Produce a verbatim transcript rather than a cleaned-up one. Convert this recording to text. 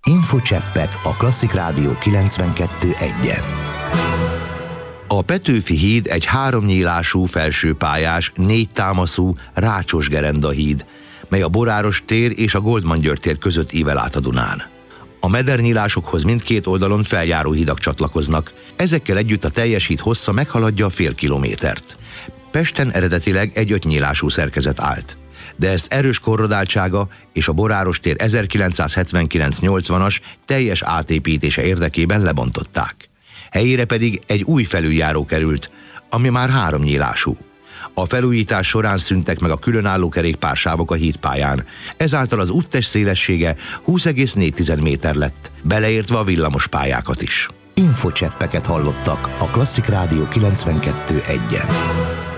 Infocseppek a Klasszik Rádió kilencvenkettő egyen. A Petőfi híd egy háromnyílású felsőpályás, négy támaszú, rácsos gerendahíd, mely a Boráros tér és a Goldman György tér között ível át a Dunán. A medernyílásokhoz mindkét oldalon feljáró hidak csatlakoznak, ezekkel együtt a teljes híd hossza meghaladja a fél kilométert. Pesten eredetileg egy ötnyílású szerkezet állt, de ezt erős korrodáltsága és a Boráros tér ezerkilencszázhetvenkilenc nyolcvanas teljes átépítése érdekében lebontották. Helyére pedig egy új felüljáró került, ami már háromnyílású. A felújítás során szűntek meg a különálló kerékpársávok a hídpályán, ezáltal az úttest szélessége húsz egész négy méter lett, beleértve a villamos pályákat is. Infocseppeket hallottak a Klasszik Rádió kilencvenkettő egyen.